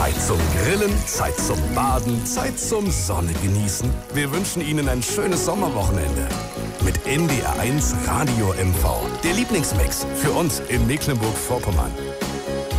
Zeit zum Grillen, Zeit zum Baden, Zeit zum Sonne genießen. Wir wünschen Ihnen ein schönes Sommerwochenende. Mit NDR1 Radio MV. Der Lieblingsmix für uns in Mecklenburg-Vorpommern.